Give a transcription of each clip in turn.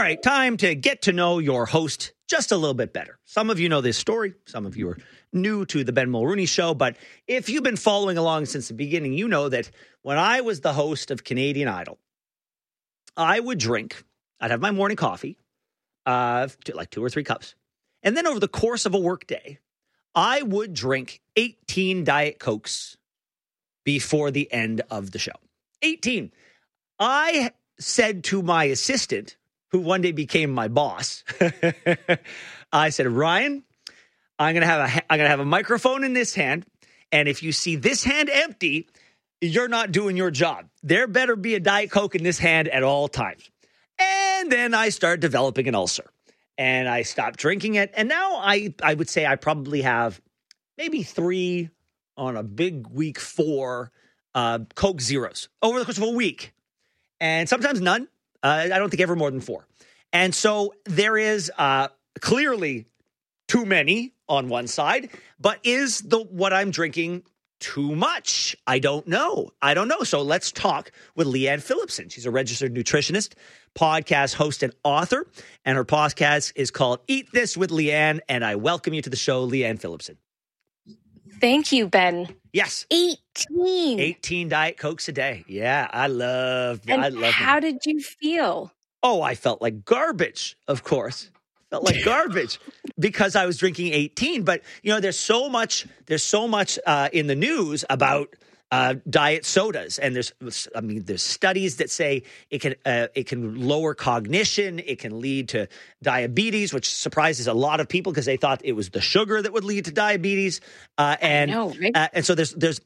right, time to get to know your host just a little bit better. Some of you know this story. Some of you are new to the Ben Mulrooney Show. But if you've been following along since the beginning, you know that when I was the host of Canadian Idol, I would drink. I'd have my morning coffee, like 2 or 3 cups. And then over the course of a workday, I would drink 18 Diet Cokes before the end of the show. 18. I said to my assistant, who one day became my boss, I said, Ryan, I'm gonna have a microphone in this hand, and if you see this hand empty, you're not doing your job. There better be a Diet Coke in this hand at all times. And then I started developing an ulcer, and I stopped drinking it. And now I would say I probably have maybe 3 on a big week, 4 Coke Zeros over the course of a week. And sometimes none. I don't think ever more than 4. And so there is clearly too many on one side, but is what I'm drinking too much? I don't know. So let's talk with Leanne Phillipson. She's a registered nutritionist, podcast host, and author. And her podcast is called Eat This with Leanne. And I welcome you to the show, Leanne Phillipson. Thank you, Ben. Yes. 18 Diet Cokes a day. Yeah, I love that. How did you feel? Oh, I felt like garbage, of course. Felt like garbage because I was drinking 18. But, you know, there's so much in the news about diet sodas. And there's studies that say it can lower cognition. It can lead to diabetes, which surprises a lot of people because they thought it was the sugar that would lead to diabetes. I know, right? And so there's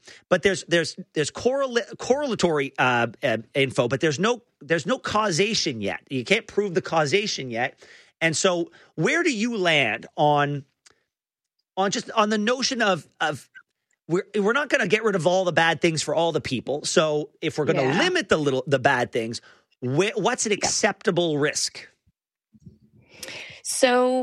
correlatory info, but there's no causation yet. You can't prove the causation yet. And so where do you land on the notion of we're not going to get rid of all the bad things for all the people. So if we're going to limit the bad things, what's an acceptable risk? So